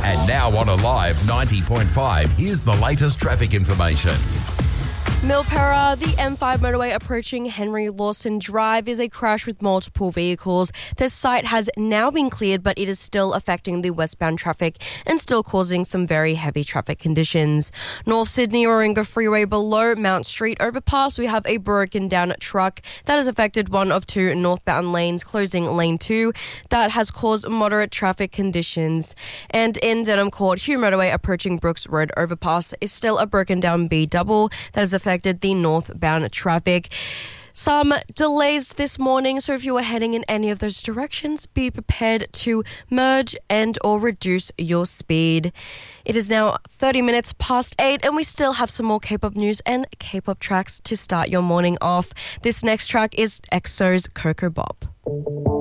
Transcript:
And now on Alive 90.5, here's the latest traffic information. Milperra, the M5 motorway approaching Henry Lawson Drive is a crash with multiple vehicles. The site has now been cleared, but it is still affecting the westbound traffic and still causing some very heavy traffic conditions. North Sydney Warringah Freeway below Mount Street overpass, we have a broken down truck that has affected one of two northbound lanes, closing lane 2. That has caused moderate traffic conditions. And in Denham Court, Hugh motorway approaching Brooks Road overpass is still a broken down B-double that has affected the northbound traffic. Some delays this morning, so if you are heading in any of those directions, be prepared to merge and or reduce your speed. It is now 30 minutes past 8 and we still have some more K-pop news and K-pop tracks to start your morning off. This next track is EXO's Coco Bop.